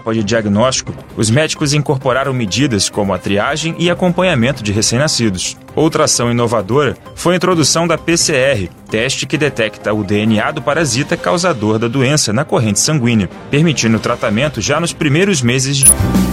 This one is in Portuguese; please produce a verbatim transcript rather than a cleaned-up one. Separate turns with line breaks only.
etapa de diagnóstico, os médicos incorporaram medidas como a triagem e acompanhamento de recém-nascidos. Outra ação inovadora foi a introdução da P C R, teste que detecta o D N A do parasita causador da doença na corrente sanguínea, permitindo o tratamento já nos primeiros meses de